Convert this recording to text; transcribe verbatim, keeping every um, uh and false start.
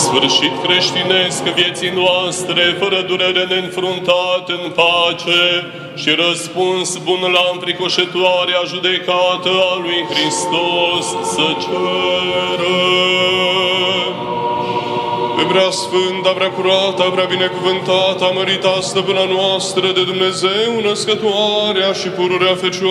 sfârșit creștinesc vieții noastre, fără durere neînfruntat în pace și răspuns bun la înfricoșătoarea judecată a lui Hristos să cerem. Pe prea sfânta, prea curată, prea binecuvântată, mărita stăpâna noastră de Dumnezeu, născătoarea și pururea Fecioară